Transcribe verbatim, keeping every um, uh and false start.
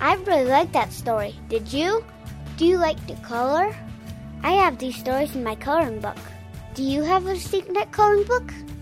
I really liked that story. Did you? Do you like to color? I have these stories in my coloring book. Do you have a secret coloring book?